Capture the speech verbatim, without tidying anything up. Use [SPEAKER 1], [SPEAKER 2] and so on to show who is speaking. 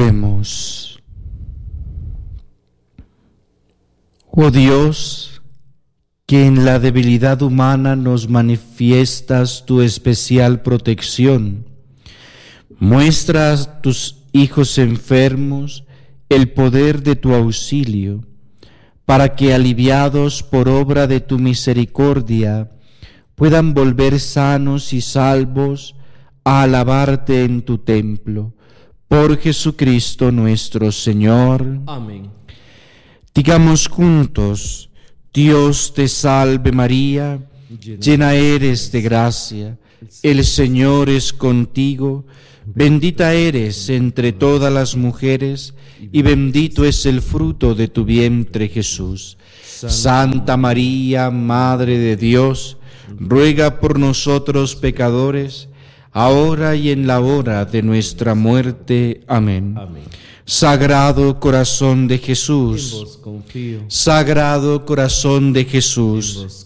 [SPEAKER 1] Oremos. Oh Dios, que en la debilidad humana nos manifiestas tu especial protección, muestra a tus hijos enfermos el poder de tu auxilio, para que, aliviados por obra de tu misericordia, puedan volver sanos y salvos a alabarte en tu templo. Por Jesucristo nuestro Señor.
[SPEAKER 2] Amén.
[SPEAKER 1] Digamos juntos: Dios te salve María, llena eres de gracia, el Señor es contigo, bendita eres entre todas las mujeres, y bendito es el fruto de tu vientre Jesús. Santa María, Madre de Dios, ruega por nosotros pecadores, ahora y en la hora de nuestra muerte. Amén.
[SPEAKER 2] Amén.
[SPEAKER 1] Sagrado corazón de
[SPEAKER 2] En
[SPEAKER 1] Jesús,
[SPEAKER 2] vos confío.
[SPEAKER 1] Sagrado corazón de
[SPEAKER 2] En
[SPEAKER 1] Jesús,
[SPEAKER 2] vos